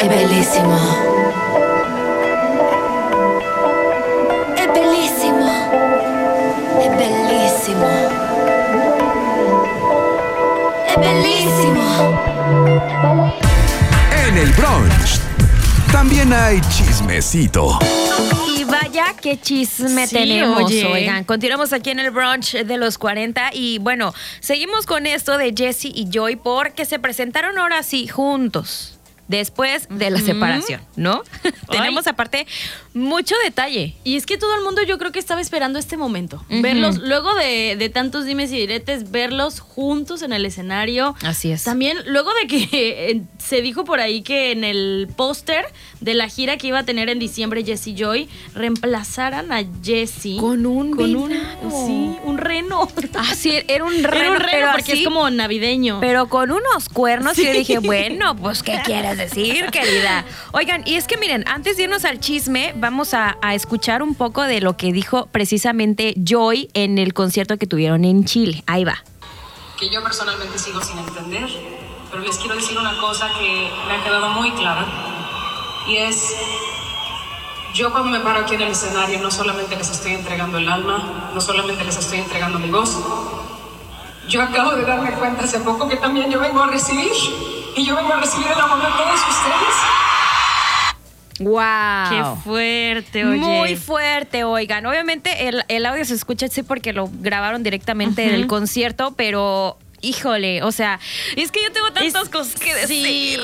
bellissimo. È bellissimo. È bellissimo. È bellissimo. En el brunch también hay chismecito. Y vaya qué chisme Sí, tenemos, oye. oigan. Continuamos aquí en el brunch de los 40 y bueno, seguimos con esto de Jessie y Joy porque se presentaron ahora sí juntos. Después de la separación, ¿no? Tenemos aparte mucho detalle. Y es que todo el mundo yo creo que estaba esperando este momento. Verlos, luego de tantos dimes y diretes, verlos juntos en el escenario. Así es. También luego de que se dijo por ahí que en el póster de la gira que iba a tener en diciembre Jessie Joy, reemplazaran a Jessie Con un venado. sí, un reno. Ah, sí, era un reno, Era un reno pero porque así, es como navideño. pero con unos cuernos. Y yo dije, bueno, pues, ¿qué quieres decir, querida? Oigan, y es que miren, antes de irnos al chisme, vamos a escuchar un poco de lo que dijo precisamente Joy en el concierto que tuvieron en Chile. Ahí va. Que yo personalmente sigo sin entender, pero les quiero decir una cosa que me ha quedado muy clara, y es, yo cuando me paro aquí en el escenario no solamente les estoy entregando el alma, no solamente les estoy entregando mi voz, yo acabo de darme cuenta hace poco que también yo vengo a recibir, y yo vengo a recibir el amor de todos ustedes. ¡Wow! Qué fuerte, oye. Muy fuerte, oigan. Obviamente el audio se escucha así porque lo grabaron directamente del concierto, pero híjole, o sea, es que yo tengo tantas cosas que decir.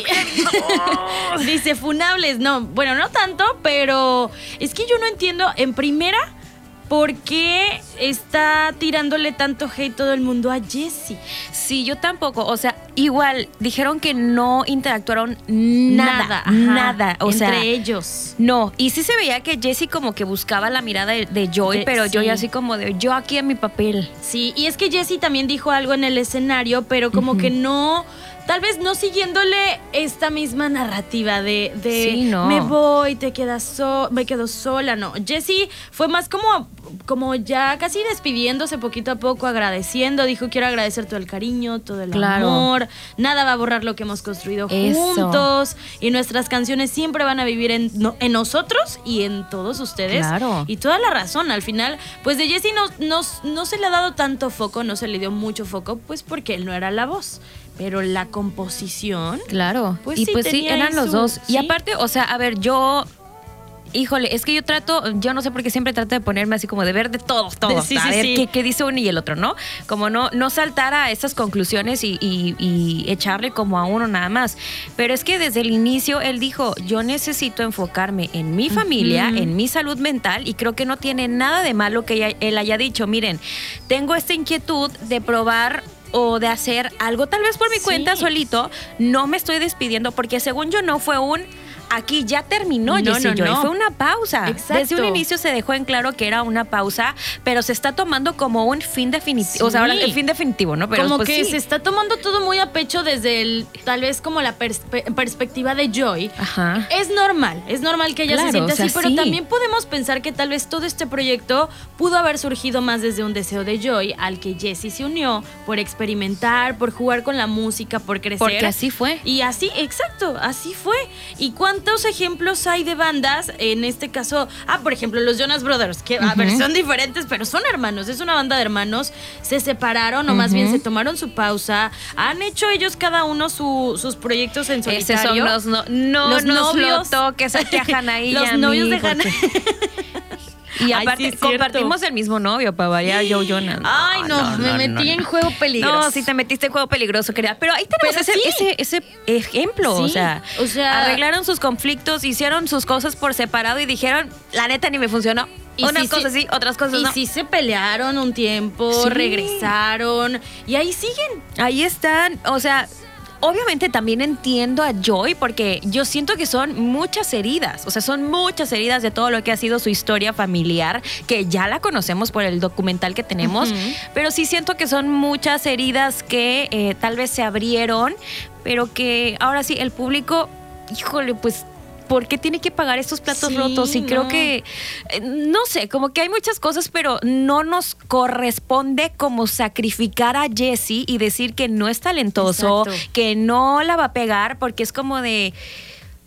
Sí. Dice funables, no, bueno, no tanto, pero es que yo no entiendo en primera por qué está tirándole tanto hate todo el mundo a Jessie. Sí, yo tampoco. O sea, igual dijeron que no interactuaron nada. Ajá, O sea, entre ellos. no. Y sí se veía que Jessie como que buscaba la mirada de Joy, pero sí. Joy así como de yo aquí en mi papel. Sí, y es que Jessie también dijo algo en el escenario, pero como que no, tal vez no siguiéndole esta misma narrativa de Sí, no. me voy, me quedo sola, no. Jessie fue más como ya casi despidiéndose poquito a poco, agradeciendo, dijo quiero agradecer todo el cariño, todo el Claro. amor, nada va a borrar lo que hemos construido Eso. juntos y nuestras canciones siempre van a vivir en nosotros y en todos ustedes. Claro. Y toda la razón, al final, pues de Jessie no se le ha dado tanto foco, no se le dio mucho foco, pues porque él no era la voz. Pero la composición, Claro. Pues y sí, pues sí, tenía eran ahí los su- dos. Y sí. aparte, o sea, a ver, híjole, es que yo no sé por qué siempre trato de ponerme así como de ver de todos. Sí, a sí, ver sí. qué dice uno y el otro, ¿no? Como no saltar a esas conclusiones y echarle como a uno nada más. Pero es que desde el inicio él dijo, yo necesito enfocarme en mi familia, en mi salud mental, y creo que no tiene nada de malo que él haya dicho, miren, tengo esta inquietud de probar o de hacer algo tal vez por mi Sí. cuenta solito, no me estoy despidiendo, porque según yo no fue aquí ya terminó No, Jessie no, Joy, no. fue una pausa. Exacto. Desde un inicio se dejó en claro que era una pausa, pero se está tomando como un fin definitivo, o sea, ahora el fin definitivo, ¿no? Pero como pues que sí. se está tomando todo muy a pecho desde tal vez como la perspectiva de Joy. Ajá. Es normal que ella Claro, se sienta o sea, así, pero sí. también podemos pensar que tal vez todo este proyecto pudo haber surgido más desde un deseo de Joy, al que Jessie se unió por experimentar, por jugar con la música, por crecer. Porque así fue. Y así, exacto, así fue. ¿Y cuántos ejemplos hay de bandas? En este caso, por ejemplo, los Jonas Brothers, que a ver, son diferentes, pero son hermanos. Es una banda de hermanos. Se separaron, o más bien se tomaron su pausa. Han hecho ellos cada uno sus proyectos en Esos solitario. son no Los nos novios. lo toques aquí a Hanaí. Los y a novios mí, de Hannah. Y Ay, aparte, sí, es cierto. compartimos el mismo novio para variar, Joe Jonas. Ay, no, me metí en juego peligroso. No, sí te metiste en juego peligroso, querida. Pero ahí tenemos Pero ese ejemplo. Sí, o sea, arreglaron arreglaron sus conflictos, hicieron sus cosas por separado y dijeron, la neta ni me funcionó. Unas cosas sí, otras cosas no. Y sí se pelearon un tiempo, Sí. regresaron y ahí siguen. Ahí están, o sea, obviamente también entiendo a Joy porque yo siento que son muchas heridas, o sea, son muchas heridas de todo lo que ha sido su historia familiar, que ya la conocemos por el documental que tenemos, pero sí siento que son muchas heridas que tal vez se abrieron, pero que ahora sí, el público, híjole, pues ¿por qué tiene que pagar estos platos Sí, rotos? Y creo no. que, no sé, como que hay muchas cosas, pero no nos corresponde como sacrificar a Jessie y decir que no es talentoso, Exacto. que no la va a pegar, porque es como de...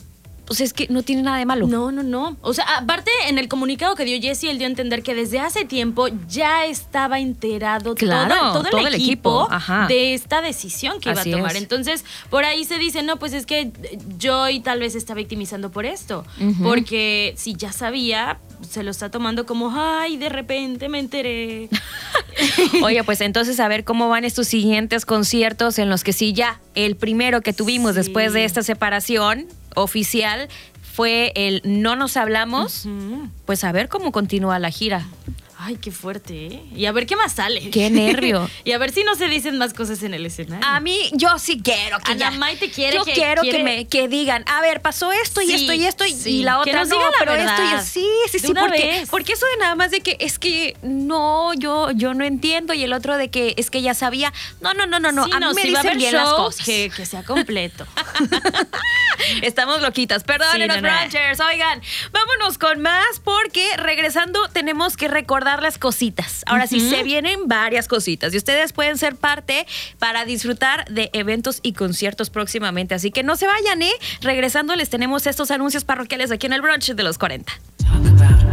pues es que no tiene nada de malo. No. O sea, aparte, en el comunicado que dio Jessie, él dio a entender que desde hace tiempo ya estaba enterado Claro, todo el equipo ajá. de esta decisión que Así iba a tomar. es. Entonces, por ahí se dice, no, pues es que Joy tal vez se está victimizando por esto. Porque si ya sabía, se lo está tomando como, ay, de repente me enteré. Oye, pues entonces a ver cómo van estos siguientes conciertos en los que sí ya, el primero que tuvimos después de esta separación oficial fue el No Nos Hablamos, pues a ver cómo continúa la gira. Ay, qué fuerte, ¿eh? Y a ver qué más sale. Qué nervio. Y a ver si no se dicen más cosas en el escenario. A mí, yo sí quiero que Ana Maite quiere yo que- quiero quiere- que digan, a ver, pasó esto y Sí, esto y esto y sí. la Que otra nos no, diga la pero verdad. esto y De sí, una porque, vez. porque eso de nada más de que es que no, yo no entiendo y el otro de que es que ya sabía. No, Sí, a mí me si va a dicen haber bien las show, cosas. que sea completo. Estamos loquitas, perdónenos, Sí, no. Brunchers. Oigan, vámonos con más porque regresando tenemos que recordarles cositas. Ahora sí, se vienen varias cositas y ustedes pueden ser parte para disfrutar de eventos y conciertos próximamente. Así que no se vayan, ¿eh? Regresando les tenemos estos anuncios parroquiales aquí en el Brunch de los 40. Talk about